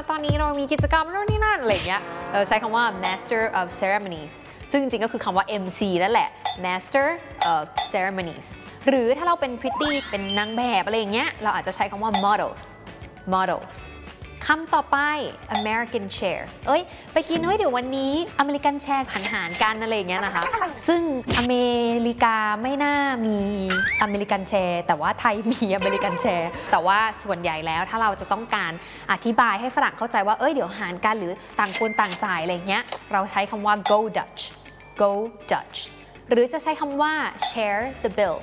ตอนนี้เรามีกิจกรรมโน่นนี่นั่นอะไรเงี้ยเราใช้คำว่า Master of Ceremonies ซึ่งจริงๆก็คือคำว่า MC นั่นแหละ Master of Ceremonies หรือถ้าเราเป็นพริตตี้เป็นนางแบบอะไรอย่างเงี้ยเราอาจจะใช้คำว่า models คำต่อไป American share ไปกินเดี๋ยววันนี้อเมริกันแชร์หันกันอะไรอย่างเงี้ยนะคะซึ่งอเมริกาไม่น่ามีอเมริกันแชร์แต่ว่าไทยมีอเมริกันแชร์แต่ว่าส่วนใหญ่แล้วถ้าเราจะต้องการอธิบายให้ฝรั่งเข้าใจว่าเดี๋ยวหารกันหรือต่างคนต่างจ่ายอะไรเงี้ยเราใช้คำว่า go Dutch หรือจะใช้คำว่า share the bill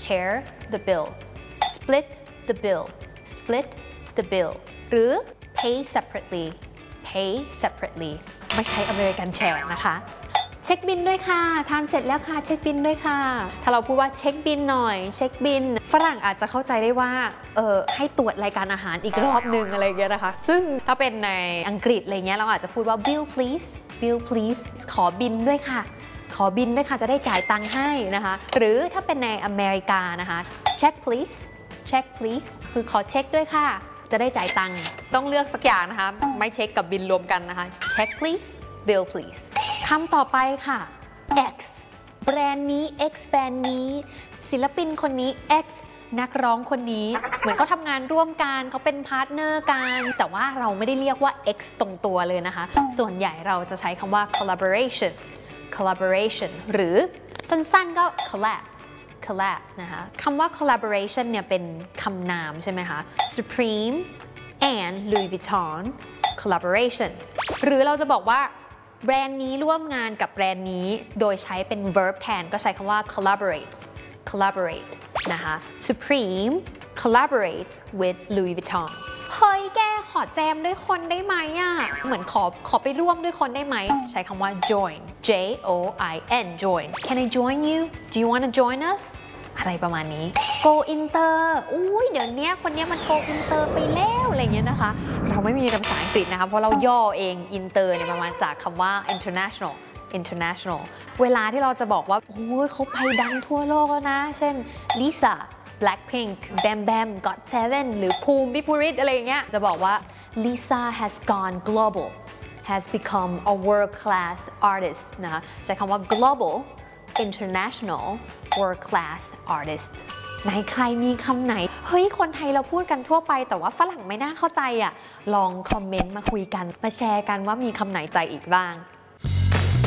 split the bill หรือpay separately ไม่ใช่ American share นะคะเช็คบินด้วยค่ะทานเสร็จแล้วค่ะเช็คบินด้วยค่ะถ้าเราพูดว่าเช็คบินหน่อยเช็คบินฝรั่งอาจจะเข้าใจได้ว่าให้ตรวจรายการอาหารอีกรอบนึงอะไรอย่างเงี้ยนะคะซึ่งถ้าเป็นในอังกฤษอะไรเงี้ยเราอาจจะพูดว่า bill please ขอบินด้วยค่ะจะได้จ่ายตังค์ให้นะคะหรือถ้าเป็นในอเมริกานะคะ check please คือขอเช็คด้วยค่ะจะได้จ่ายตังค์ต้องเลือกสักอย่างนะคะไม่เช็คกับบินรวมกันนะคะ check please bill please คำต่อไปค่ะ X แบรนด์นี้ X แบรนด์นี้ศิลปินคนนี้ X นักร้องคนนี้เหมือนเขาทำงานร่วมกันเขาเป็นพาร์ทเนอร์กันแต่ว่าเราไม่ได้เรียกว่า X ตรงตัวเลยนะคะส่วนใหญ่เราจะใช้คำว่า collaboration หรือสั้นๆก็ collab นะคะคำว่า collaboration เนี่ยเป็นคำนามใช่ไหมคะ Supreme and Louis Vuitton collaboration หรือเราจะบอกว่าแบรนด์นี้ร่วมงานกับแบรนด์นี้โดยใช้เป็น verb แทนก็ใช้คำว่า collaborate นะคะ Supreme collaborates with Louis Vuitton เฮ้ยแกขอแจมด้วยคนได้ไหมเหมือนขอไปร่วมด้วยคนได้ไหมใช้คำว่า join join Can I join you Do you want to join us อะไรประมาณนี้ go inter เดี๋ยวนี้คนนี้มัน go inter ไปแล้วอะไรเงี้ยนะคะเราไม่มีภาษาอังกฤษนะคะเพราะเราย่อเอง inter เนี่ยมาจากคำว่า international เวลาที่เราจะบอกว่าเขาไปดังทั่วโลกแล้วนะเช่น Lisa Blackpink Bam Bam GOT7 หรือภูมิวิปุริตอะไรอย่างเงี้ยจะบอกว่า Lisa has gone global has become a world class artist นะคะใช้คำว่า global international world class artist ไหนใครมีคำไหนคนไทยเราพูดกันทั่วไปแต่ว่าฝรั่งไม่น่าเข้าใจลองคอมเมนต์มาคุยกันมาแชร์กันว่ามีคำไหนใจอีกบ้าง